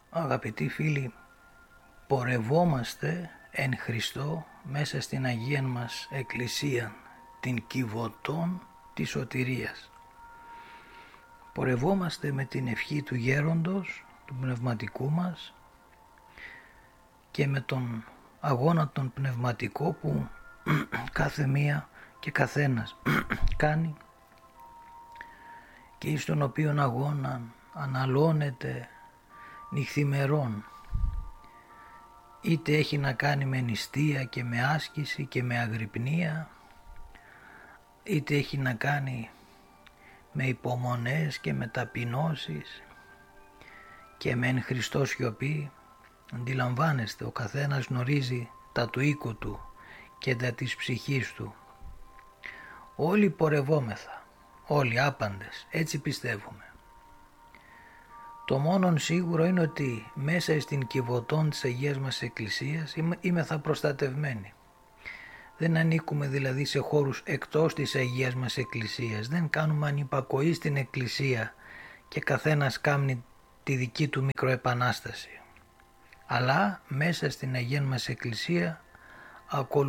Αγαπητοί φίλοι, πορευόμαστε εν Χριστώ μέσα στην Αγία μας Εκκλησία, την Κιβωτών της Σωτηρίας. Πορευόμαστε με την ευχή του Γέροντος, του πνευματικού μας, και με τον αγώνα τον πνευματικό που κάθε μία και καθένας κάνει και εις τον οποίον αγώνα αναλώνεται νυχθημερών, είτε έχει να κάνει με νηστεία και με άσκηση και με αγρυπνία, είτε έχει να κάνει με υπομονές και με ταπεινώσεις και με εν Χριστώ σιωπή. Αντιλαμβάνεστε, ο καθένας γνωρίζει τα του οίκου του και τα της ψυχής του. Όλοι πορευόμεθα, όλοι άπαντες, έτσι πιστεύουμε. Το μόνον σίγουρο είναι ότι μέσα στην Κιβωτών της Αγίας μας Εκκλησίας είμεθα προστατευμένοι. Δεν ανήκουμε δηλαδή σε χώρους εκτός της Αγίας μας Εκκλησίας, δεν κάνουμε ανυπακοή στην Εκκλησία και καθένας κάνει τη δική του μικροεπανάσταση. Αλλά μέσα στην Αγία μας Εκκλησία ακολουθούμε